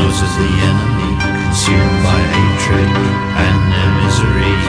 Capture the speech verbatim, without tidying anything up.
knows as the enemy, consumed by hatred and their misery.